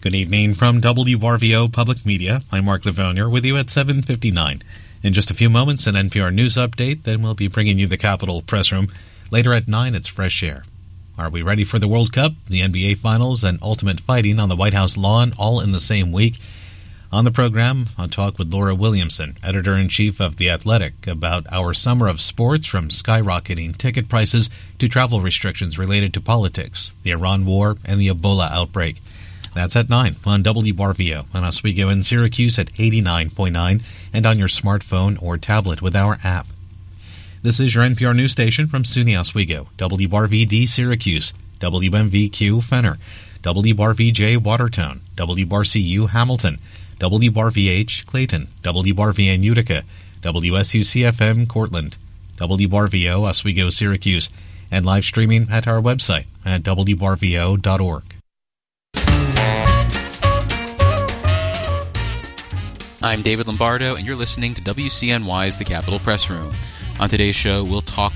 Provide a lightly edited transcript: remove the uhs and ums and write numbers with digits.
Good evening from WRVO Public Media. I'm Mark Livonia with you at 7:59. In just a few moments, an NPR News update, then we'll be bringing you the Capitol Press Room. Later at 9, it's Fresh Air. Are we ready for the World Cup, the NBA Finals, and ultimate fighting on the White House lawn all in the same week? On the program, I'll talk with Laura Williamson, editor-in-chief of The Athletic, about our summer of sports, from skyrocketing ticket prices to travel restrictions related to politics, the Iran war, and the Ebola outbreak. That's at 9 on WRVO and Oswego in Syracuse at 89.9 and on your smartphone or tablet with our app. This is your NPR news station from SUNY Oswego, WRVD Syracuse, WMVQ Fenner, WRVJ Watertown, WRCU Hamilton, WRVH Clayton, WRVN Utica, WSUCFM Cortland, WRVO Oswego Syracuse, and live streaming at our website at WRVO.org. I'm David Lombardo, and you're listening to WCNY's The Capitol Press Room. On today's show, we'll talk